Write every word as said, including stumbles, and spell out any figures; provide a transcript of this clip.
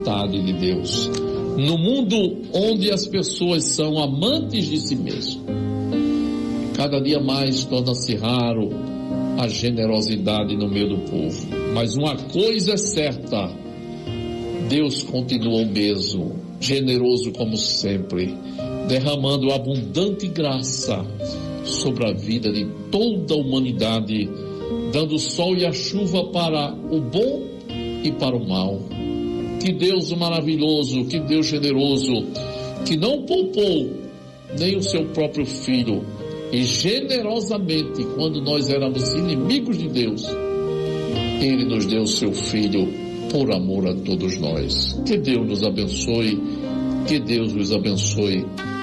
vontade de Deus. No mundo onde as pessoas são amantes de si mesmo, cada dia mais torna-se raro a generosidade no meio do povo. Mas uma coisa é certa: Deus continua o mesmo, generoso como sempre, derramando abundante graça sobre a vida de toda a humanidade, dando o sol e a chuva para o bom e para o mal. Que Deus maravilhoso, que Deus generoso, que não poupou nem o seu próprio filho, e generosamente, quando nós éramos inimigos de Deus, Ele nos deu o seu filho por amor a todos nós. Que Deus nos abençoe, que Deus nos abençoe